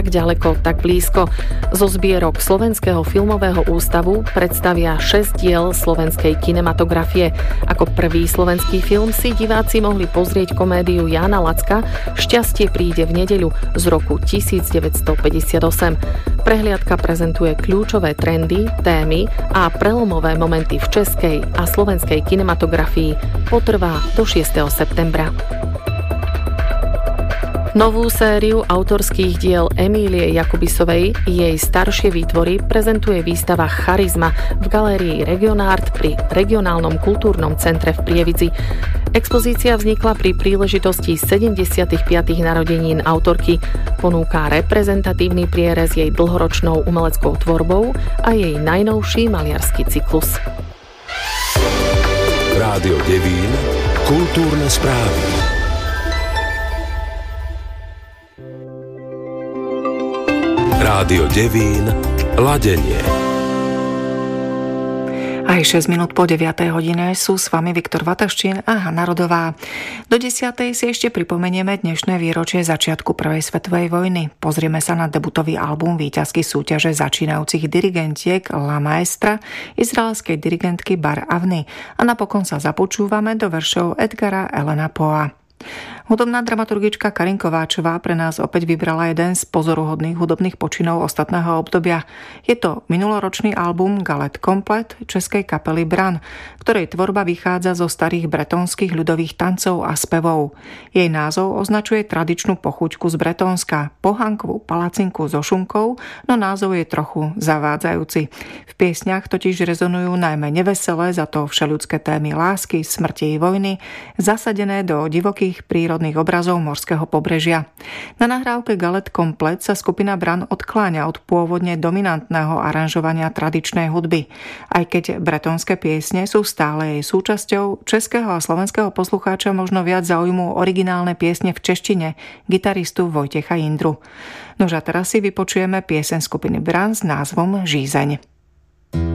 Tak ďaleko, tak blízko. Zo zbierok Slovenského filmového ústavu predstavia 6 diel slovenskej kinematografie. Ako prvý slovenský film si diváci mohli pozrieť komédiu Jána Lacka Šťastie príde v nedeľu z roku 1958. Prehliadka prezentuje kľúčové trendy, témy a prelomové momenty v českej a slovenskej kinematografii. Potrvá do 6. septembra. Novú sériu autorských diel Emílie Jakubisovej i jej staršie výtvory prezentuje výstava Charizma v galérii Regionárt pri Regionálnom kultúrnom centre v Prievidzi. Expozícia vznikla pri príležitosti 75. narodenín autorky. Ponúka reprezentatívny prierez jej dlhoročnou umeleckou tvorbou a jej najnovší maliarsky cyklus. Rádio Devín, kultúrne správy. Rádio Devín, ladenie. Aj 6 minút po 9. hodine sú s vami Viktor Vataštín a Hanna Rodová. Do 10. si ešte pripomenieme dnešné výročie začiatku Prvej svetovej vojny. Pozrieme sa na debutový album víťazky súťaže začínajúcich dirigentiek La Maestra, izraelskej dirigentky Bar Avny. A napokon sa započúvame do veršov Edgara Allana Poea. Hudobná dramaturgička Karin Kováčová pre nás opäť vybrala jeden z pozoruhodných hudobných počinov ostatného obdobia. Je to minuloročný album Galet Komplet českej kapely Bran, ktorej tvorba vychádza zo starých bretónskych ľudových tancov a spevov. Jej názov označuje tradičnú pochuťku z Bretónska, pohankovú palacinku so šunkou, no názov je trochu zavádzajúci. V piesňach totiž rezonujú najmä neveselé, za to všeľudské témy lásky, smrti i vojny, zasadené do divokých prírodných obrazov morského pobrežia. Na nahrávke Galet Komplet sa skupina Bran odkláňa od pôvodne dominantného aranžovania tradičnej hudby. Aj keď bretónske piesne sú stále jej súčasťou, českého a slovenského poslucháča možno viac zaujmú originálne piesne v češtine gitaristu Vojtecha Jindru. Nož a teraz si vypočujeme pieseň skupiny Bran s názvom Žízeň.